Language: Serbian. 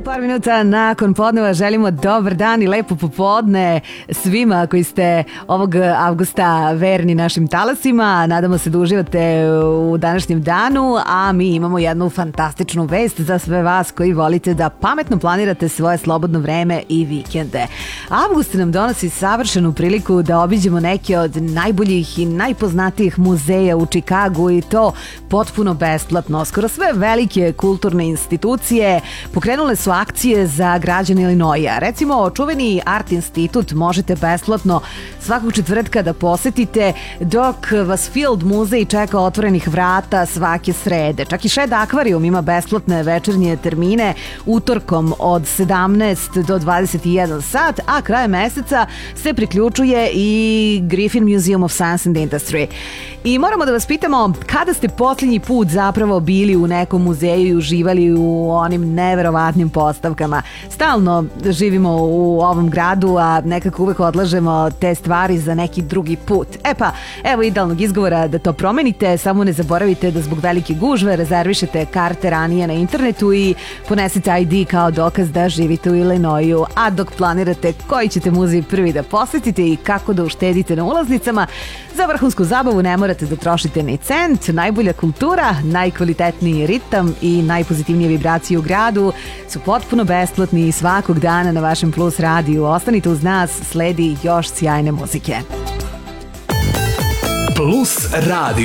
Par minuta nakon podneva želimo dobar dan i lepo popodne svima koji ste ovog avgusta verni našim talasima. Nadamo se da uživate u današnjem danu, a mi imamo jednu fantastičnu vest za sve vas koji volite da pametno planirate svoje slobodno vreme i vikende. Avgust nam donosi savršenu priliku da obiđemo neke od najboljih i najpoznatijih muzeja u Čikagu i to potpuno besplatno. Skoro sve velike kulturne institucije pokrenule su akcije za građane Ilinoja. Recimo, čuveni Art institut možete besplatno svakog četvrtka da posetite, dok vas Field muzej čeka otvorenih vrata svake srede. Čak i Shed akvarijum ima besplatne večernje termine utorkom od 17 do 21 sat, a krajem meseca se priključuje i Griffin Museum of Science and Industry. I moramo da vas pitamo, kada ste posljednji put zapravo bili u nekom muzeju i uživali u onim neverovatnim postavkama? Stalno živimo u ovom gradu, a nekako uvek odlažemo te stvari za neki drugi put. E pa, evo idealnog izgovora da to promenite, samo ne zaboravite da zbog velike gužve rezervišete karte ranije na internetu i ponesite ID kao dokaz da živite u Ilinoju. A dok planirate koji ćete muzej prvi da posetite i kako da uštedite na ulaznicama, za vrhunsku zabavu ne morate da trošite ni cent. Najbolja kultura, najkvalitetniji ritam i najpozitivnije vibracije u gradu su potpuno besplatni svakog dana na vašem Plus radiju. Ostanite uz nas, sledi još sjajne muzike. Plus radio.